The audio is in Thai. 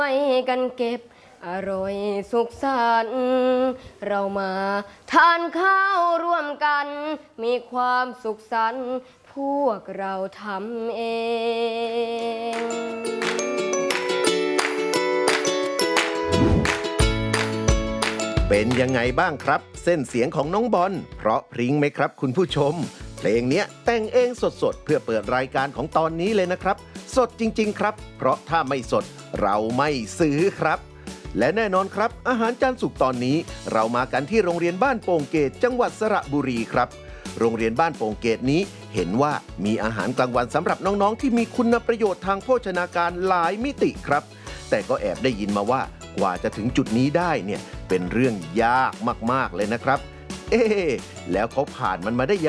ไปกันเก็บอร่อยสุขสันต์เรามาทานข้าวร่วมกันมีความสุขสันต์พวกเราทำเองเป็นยังไงบ้างครับเส้นเสียงของน้องบอลเพราะพริ้งไหมครับคุณผู้ชมเพลงเนี้ยแต่งเองสดๆเพื่อเปิดรายการของตอนนี้เลยนะครับสดจริงๆครับเพราะถ้าไม่สดเราไม่ซื้อครับและแน่นอนครับอาหารจานสุกตอนนี้เรามากันที่โรงเรียนบ้านโป่งเกตจังหวัดสระบุรีครับโรงเรียนบ้านโป่งเกตนี้เห็นว่ามีอาหารกลางวันสำหรับน้องๆที่มีคุณประโยชน์ทางโภชนาการหลายมิติครับแต่ก็แอบได้ยินมาว่ากว่าจะถึงจุดนี้ได้เนี่ยเป็นเรื่องยากมากๆเลยนะครับแล้วเขาผ่านมันมาได้ยัง